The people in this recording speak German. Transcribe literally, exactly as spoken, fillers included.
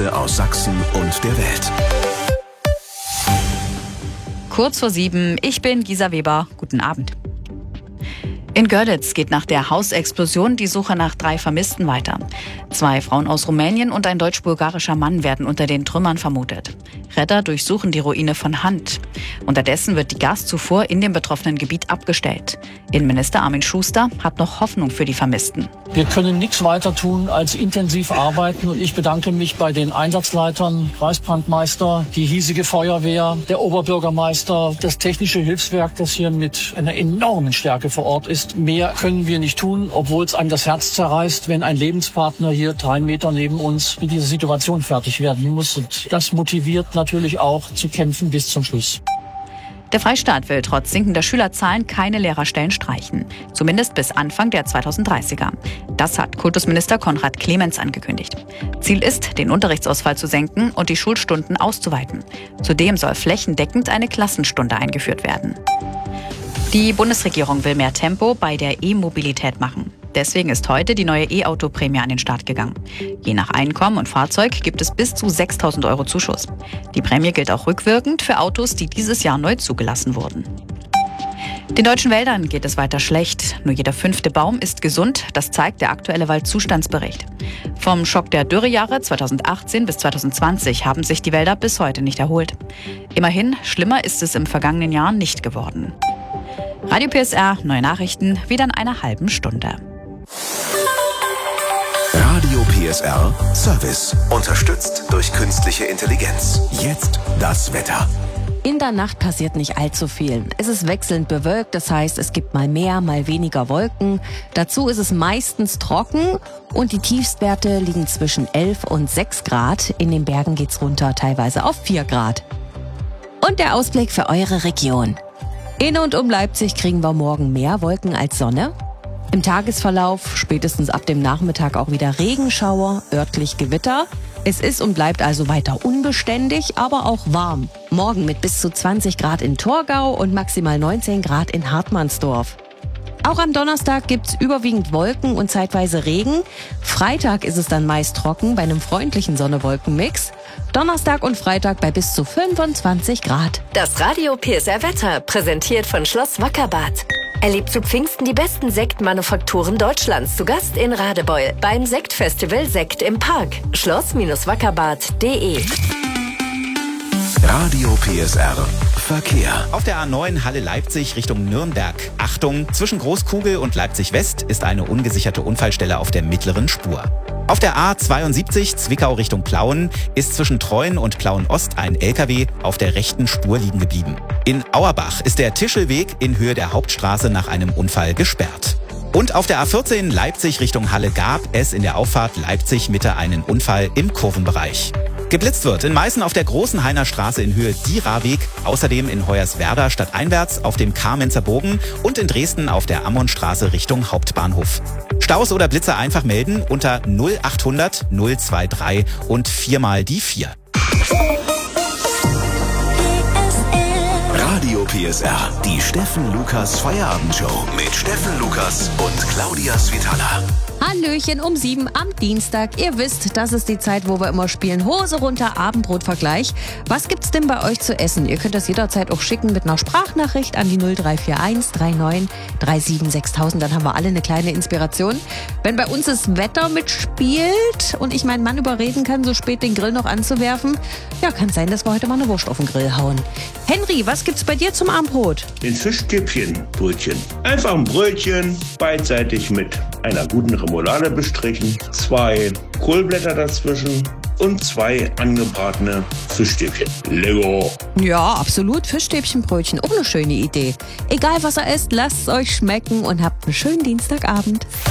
Wichtigste aus Sachsen und der Welt. Kurz vor sieben, ich bin Gisa Weber. Guten Abend. In Görlitz geht nach der Hausexplosion die Suche nach drei Vermissten weiter. Zwei Frauen aus Rumänien und ein deutsch-bulgarischer Mann werden unter den Trümmern vermutet. Retter durchsuchen die Ruine von Hand. Unterdessen wird die Gaszufuhr in dem betroffenen Gebiet abgestellt. Innenminister Armin Schuster hat noch Hoffnung für die Vermissten. Wir können nichts weiter tun als intensiv arbeiten und ich bedanke mich bei den Einsatzleitern, Kreisbrandmeister, die hiesige Feuerwehr, der Oberbürgermeister, das technische Hilfswerk, das hier mit einer enormen Stärke vor Ort ist. Mehr können wir nicht tun, obwohl es einem das Herz zerreißt, wenn ein Lebenspartner hier drei Meter neben uns mit dieser Situation fertig werden muss. Und das motiviert natürlich auch zu kämpfen bis zum Schluss. Der Freistaat will trotz sinkender Schülerzahlen keine Lehrerstellen streichen. Zumindest bis Anfang der zweitausenddreißiger. Das hat Kultusminister Konrad Clemens angekündigt. Ziel ist, den Unterrichtsausfall zu senken und die Schulstunden auszuweiten. Zudem soll flächendeckend eine Klassenstunde eingeführt werden. Die Bundesregierung will mehr Tempo bei der E-Mobilität machen. Deswegen ist heute die neue E-Auto-Prämie an den Start gegangen. Je nach Einkommen und Fahrzeug gibt es bis zu sechstausend Euro Zuschuss. Die Prämie gilt auch rückwirkend für Autos, die dieses Jahr neu zugelassen wurden. Den deutschen Wäldern geht es weiter schlecht. Nur jeder fünfte Baum ist gesund, das zeigt der aktuelle Waldzustandsbericht. Vom Schock der Dürrejahre zweitausendachtzehn bis zweitausendzwanzig haben sich die Wälder bis heute nicht erholt. Immerhin, schlimmer ist es im vergangenen Jahr nicht geworden. Radio P S R, neue Nachrichten, wieder in einer halben Stunde. Radio P S R Service. Unterstützt durch künstliche Intelligenz. Jetzt das Wetter. In der Nacht passiert nicht allzu viel. Es ist wechselnd bewölkt, das heißt, es gibt mal mehr, mal weniger Wolken. Dazu ist es meistens trocken und die Tiefstwerte liegen zwischen elf und sechs Grad. In den Bergen geht's runter, teilweise auf vier Grad. Und der Ausblick für eure Region. In und um Leipzig kriegen wir morgen mehr Wolken als Sonne. Im Tagesverlauf spätestens ab dem Nachmittag auch wieder Regenschauer, örtlich Gewitter. Es ist und bleibt also weiter unbeständig, aber auch warm. Morgen mit bis zu zwanzig Grad in Torgau und maximal neunzehn Grad in Hartmannsdorf. Auch am Donnerstag gibt's überwiegend Wolken und zeitweise Regen. Freitag ist es dann meist trocken bei einem freundlichen Sonne-Wolken-Mix. Donnerstag und Freitag bei bis zu fünfundzwanzig Grad. Das Radio P S R Wetter, präsentiert von Schloss Wackerbarth. Erlebt zu Pfingsten die besten Sektmanufakturen Deutschlands zu Gast in Radebeul beim Sektfestival Sekt im Park. schloss Wackerbarth punkt de. Radio P S R Verkehr. Auf der A neun Halle Leipzig Richtung Nürnberg. Achtung, zwischen Großkugel und Leipzig West ist eine ungesicherte Unfallstelle auf der mittleren Spur. Auf der A zweiundsiebzig Zwickau Richtung Plauen ist zwischen Treuen und Plauen Ost ein L K W auf der rechten Spur liegen geblieben. In Auerbach ist der Tischelweg in Höhe der Hauptstraße nach einem Unfall gesperrt. Und auf der A vierzehn Leipzig Richtung Halle gab es in der Auffahrt Leipzig Mitte einen Unfall im Kurvenbereich. Geblitzt wird in Meißen auf der Großen Hainer Straße in Höhe Dieraweg, außerdem in Hoyerswerda stadteinwärts auf dem Kamenzer Bogen und in Dresden auf der Ammonstraße Richtung Hauptbahnhof. Staus oder Blitzer einfach melden unter null achthundert null drei drei und viermal die vier. Radio P S R, die Steffen Lukas Feierabendshow mit Steffen Lukas und Claudia Svitala. Hallöchen um sieben am Dienstag. Ihr wisst, das ist die Zeit, wo wir immer spielen. Hose runter, Abendbrotvergleich. Was gibt's denn bei euch zu essen? Ihr könnt das jederzeit auch schicken mit einer Sprachnachricht an die null drei vier eins drei neun drei sieben sechstausend. Dann haben wir alle eine kleine Inspiration. Wenn bei uns das Wetter mitspielt und ich meinen Mann überreden kann, so spät den Grill noch anzuwerfen, ja, kann sein, dass wir heute mal eine Wurst auf den Grill hauen. Henry, was gibt's bei dir zum Abendbrot? Den Fischstäbchenbrötchen. Einfach ein Brötchen, beidseitig mit einer guten Remoulade bestrichen, zwei Kohlblätter dazwischen und zwei angebratene Fischstäbchen. Lego! Ja, absolut. Fischstäbchenbrötchen. Auch eine schöne Idee. Egal was er isst, lasst es euch schmecken und habt einen schönen Dienstagabend.